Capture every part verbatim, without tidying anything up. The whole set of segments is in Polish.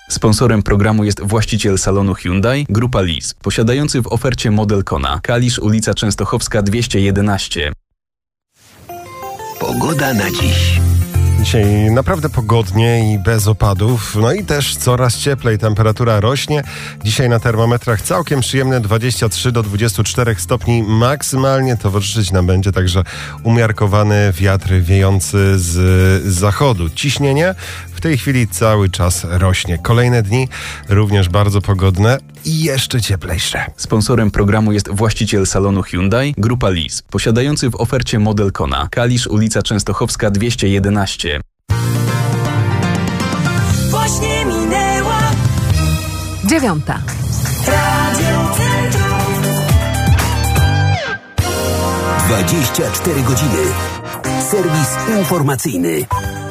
Sponsorem programu jest właściciel salonu Hyundai, Grupa Lease, posiadający w ofercie model Kona. Kalisz, ulica Częstochowska dwieście jedenaście. Pogoda na dziś. Dzisiaj naprawdę pogodnie i bez opadów, no i też coraz cieplej, temperatura rośnie. Dzisiaj na termometrach całkiem przyjemne dwadzieścia trzy do dwudziestu czterech stopni maksymalnie. Towarzyszyć nam będzie także umiarkowany wiatr wiejący z zachodu. Ciśnienie w tej chwili cały czas rośnie. Kolejne dni również bardzo pogodne i jeszcze cieplejsze. Sponsorem programu jest właściciel salonu Hyundai, Grupa Lease, posiadający w ofercie model Kona. Kalisz, ulica Częstochowska dwieście jedenaście. Właśnie minęła dziewiąta. Radio Centrum. dwadzieścia cztery godziny. Serwis informacyjny.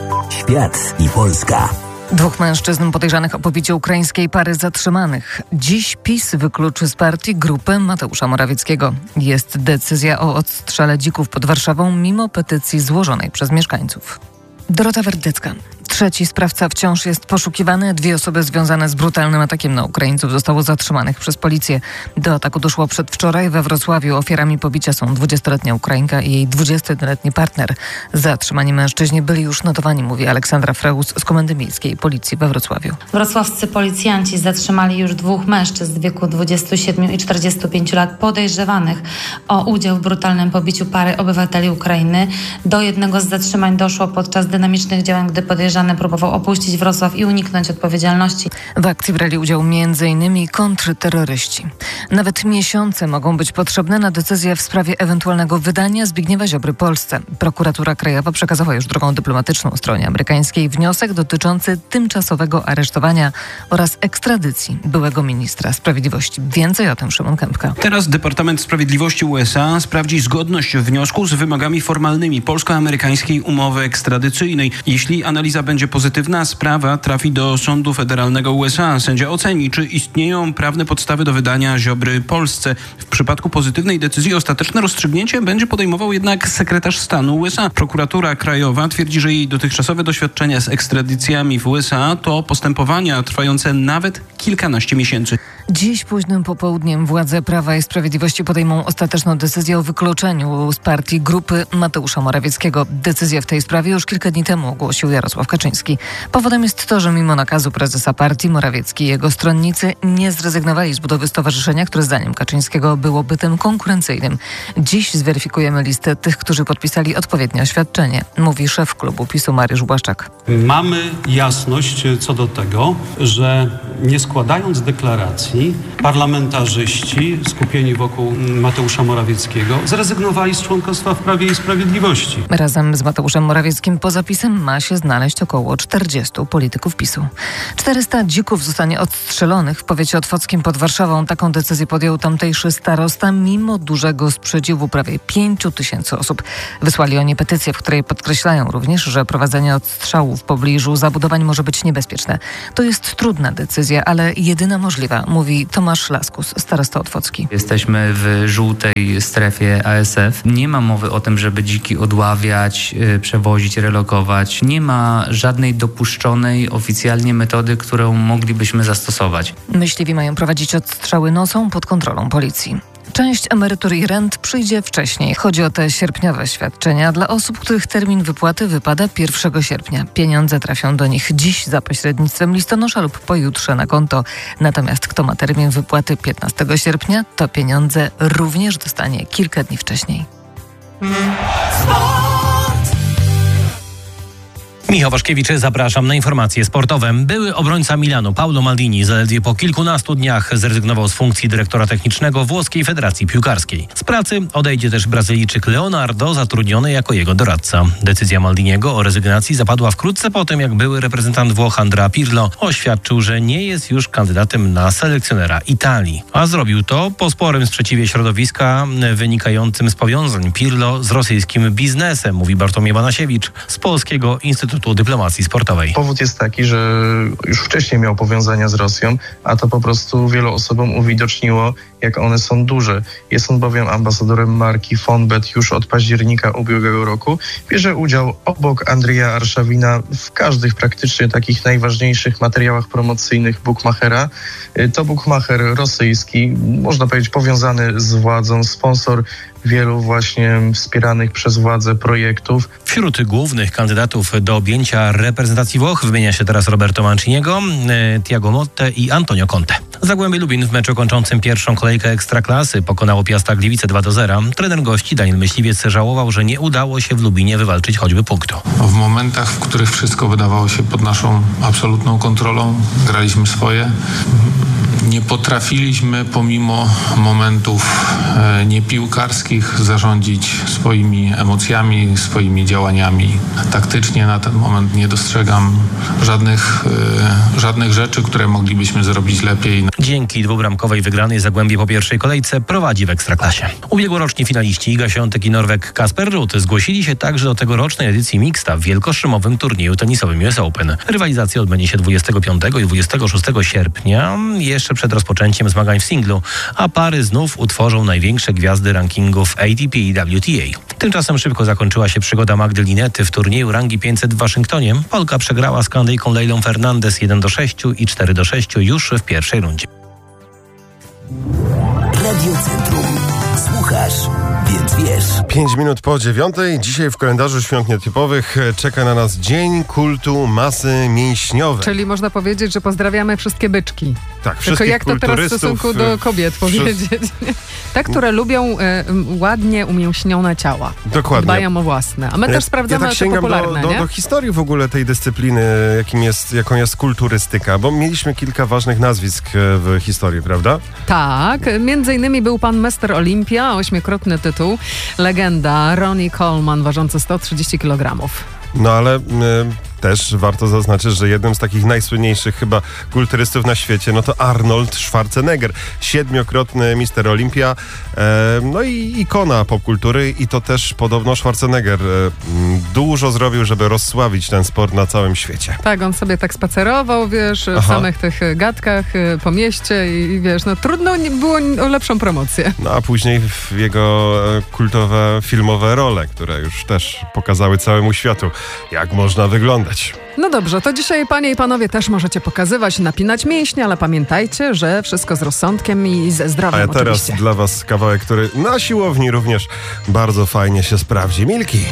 Świat i Polska. Dwóch mężczyzn podejrzanych o pobicie ukraińskiej pary zatrzymanych. Dziś PiS wykluczy z partii grupę Mateusza Morawieckiego. Jest decyzja o odstrzale dzików pod Warszawą mimo petycji złożonej przez mieszkańców. Dorota Werdecka. Trzeci sprawca wciąż jest poszukiwany. Dwie osoby związane z brutalnym atakiem na Ukraińców zostało zatrzymanych przez policję. Do ataku doszło przedwczoraj we Wrocławiu. Ofiarami pobicia są dwudziestoletnia Ukrainka i jej dwudziestojednoletni partner. Zatrzymani mężczyźni byli już notowani, mówi Aleksandra Freus z Komendy Miejskiej Policji we Wrocławiu. Wrocławscy policjanci zatrzymali już dwóch mężczyzn w wieku dwudziestu siedmiu i czterdziestu pięciu lat podejrzewanych o udział w brutalnym pobiciu pary obywateli Ukrainy. Do jednego z zatrzymań doszło podczas dynamicznych działań, gdy podejrzany próbował opuścić Wrocław i uniknąć odpowiedzialności. W akcji brali udział między innymi kontrterroryści. Nawet miesiące mogą być potrzebne na decyzję w sprawie ewentualnego wydania Zbigniewa Ziobry Polsce. Prokuratura Krajowa przekazała już drogą dyplomatyczną stronie amerykańskiej wniosek dotyczący tymczasowego aresztowania oraz ekstradycji byłego ministra sprawiedliwości. Więcej o tym Szymon Kępka. Teraz Departament Sprawiedliwości U S A sprawdzi zgodność wniosku z wymogami formalnymi polsko-amerykańskiej umowy ekstradycyjnej. Jeśli analiza będzie pozytywna, sprawa trafi do Sądu Federalnego U S A. Sędzia oceni, czy istnieją prawne podstawy do wydania Ziobry Polsce. W przypadku pozytywnej decyzji ostateczne rozstrzygnięcie będzie podejmował jednak sekretarz stanu U S A. Prokuratura Krajowa twierdzi, że jej dotychczasowe doświadczenia z ekstradycjami w U S A to postępowania trwające nawet kilkanaście miesięcy. Dziś późnym popołudniem władze Prawa i Sprawiedliwości podejmą ostateczną decyzję o wykluczeniu z partii grupy Mateusza Morawieckiego. Decyzję w tej sprawie już kilka dni temu ogłosił Jarosław Kaczyński. Powodem jest to, że mimo nakazu prezesa partii Morawiecki i jego stronnicy nie zrezygnowali z budowy stowarzyszenia, które zdaniem Kaczyńskiego było bytem konkurencyjnym. Dziś zweryfikujemy listę tych, którzy podpisali odpowiednie oświadczenie, mówi szef klubu PiSu Mariusz Błaszczak. Mamy jasność co do tego, że nie składając deklaracji, parlamentarzyści skupieni wokół Mateusza Morawieckiego zrezygnowali z członkostwa w Prawie i Sprawiedliwości. Razem z Mateuszem Morawieckim poza PiS-em ma się znaleźć około czterdziestu polityków PiSu. czterysta dzików zostanie odstrzelonych w powiecie otwockim pod Warszawą. Taką decyzję podjął tamtejszy starosta mimo dużego sprzeciwu prawie pięciu tysięcy osób. Wysłali oni petycję, w której podkreślają również, że prowadzenie odstrzału w pobliżu zabudowań może być niebezpieczne. To jest trudna decyzja, ale jedyna możliwa, mówi Tomasz Laskus, starosta otwocki. Jesteśmy w żółtej strefie A S F. Nie ma mowy o tym, żeby dziki odławiać, yy, przewozić, relokować. Nie ma żadnej dopuszczonej oficjalnie metody, którą moglibyśmy zastosować. Myśliwi mają prowadzić odstrzały nocą pod kontrolą policji. Część emerytur i rent przyjdzie wcześniej. Chodzi o te sierpniowe świadczenia dla osób, których termin wypłaty wypada pierwszego sierpnia. Pieniądze trafią do nich dziś za pośrednictwem listonosza lub pojutrze na konto. Natomiast kto ma termin wypłaty piętnastego sierpnia, to pieniądze również dostanie kilka dni wcześniej. Michał Waszkiewicz, zapraszam na informacje sportowe. Były obrońca Milanu Paolo Maldini zaledwie po kilkunastu dniach zrezygnował z funkcji dyrektora technicznego Włoskiej Federacji Piłkarskiej. Z pracy odejdzie też Brazylijczyk Leonardo, zatrudniony jako jego doradca. Decyzja Maldiniego o rezygnacji zapadła wkrótce po tym, jak były reprezentant Włoch Andrea Pirlo oświadczył, że nie jest już kandydatem na selekcjonera Italii. A zrobił to po sporym sprzeciwie środowiska wynikającym z powiązań Pirlo z rosyjskim biznesem, mówi Bartłomiej Banasiewicz z Polskiego Instytutu Instytutu Dyplomacji Sportowej. Powód jest taki, że już wcześniej miał powiązania z Rosją, a to po prostu wielu osobom uwidoczniło, jak one są duże. Jest on bowiem ambasadorem marki Fonbet już od października ubiegłego roku. Bierze udział obok Andrija Arszawina w każdych praktycznie takich najważniejszych materiałach promocyjnych bookmachera. To bookmacher rosyjski, można powiedzieć powiązany z władzą, sponsor wielu właśnie wspieranych przez władzę projektów. Wśród głównych kandydatów do objęcia reprezentacji Włoch wymienia się teraz Roberto Manciniego, Thiago Motte i Antonio Conte. Zagłębie Lubin w meczu kończącym pierwszą kolejkę Ekstraklasy pokonało Piasta Gliwice dwa do zera. Trener gości Daniel Myśliwiec żałował, że nie udało się w Lubinie wywalczyć choćby punktu. W momentach, w których wszystko wydawało się pod naszą absolutną kontrolą, graliśmy swoje. Nie potrafiliśmy pomimo momentów e, niepiłkarskich zarządzić swoimi emocjami, swoimi działaniami. Taktycznie na ten moment nie dostrzegam żadnych, e, żadnych rzeczy, które moglibyśmy zrobić lepiej. Dzięki dwubramkowej wygranej Zagłębie po pierwszej kolejce prowadzi w Ekstraklasie. Ubiegłoroczni finaliści Iga Świątek i Norweg Kasper Ruud zgłosili się także do tegorocznej edycji mixta w wielkoszymowym turnieju tenisowym U S Open. Rywalizacja odbędzie się dwudziestego piątego i dwudziestego szóstego sierpnia. Jeszcze przed rozpoczęciem zmagań w singlu, a pary znów utworzą największe gwiazdy rankingów A T P i W T A. Tymczasem szybko zakończyła się przygoda Magdy Linety w turnieju rangi pięćset w Waszyngtonie. Polka przegrała z Kanadyjką Leilą Fernandez jeden do sześciu i cztery do sześciu już w pierwszej rundzie. Radio Centrum. Słuchasz, więc wiesz. Pięć minut po dziewiątej. Dzisiaj w kalendarzu świąt nietypowych czeka na nas Dzień Kultu Masy Mięśniowej. Czyli można powiedzieć, że pozdrawiamy wszystkie byczki. Tak, tylko jak to teraz w stosunku do kobiet wszyscy... powiedzieć? Te, które lubią e, ładnie umięśnione ciała. Dokładnie. Dbają o własne. A my ja, też sprawdzamy, ja tak to popularne, do, do, nie? do historii w ogóle tej dyscypliny, jakim jest, jaką jest kulturystyka, bo mieliśmy kilka ważnych nazwisk w historii, prawda? Tak, między innymi był pan Mister Olympia, ośmiokrotny tytuł, legenda Ronnie Coleman, ważący sto trzydzieści kilogramów. No ale y, też warto zaznaczyć, że jednym z takich najsłynniejszych chyba kulturystów na świecie, no to Arnold Schwarzenegger, siedmiokrotny Mister Olympia, e, no i ikona popkultury i to też podobno Schwarzenegger e, dużo zrobił, żeby rozsławić ten sport na całym świecie. Tak, on sobie tak spacerował, wiesz, w Aha. samych tych gadkach po mieście i wiesz, no trudno było o lepszą promocję. No a później w jego kultowe filmowe role, które już też pokazały całemu światu, jak można wyglądać. No dobrze, to dzisiaj panie i panowie też możecie pokazywać, napinać mięśnie, ale pamiętajcie, że wszystko z rozsądkiem i ze zdrowiem A ja teraz oczywiście. dla was kawałek, który na siłowni również bardzo fajnie się sprawdzi. Milki.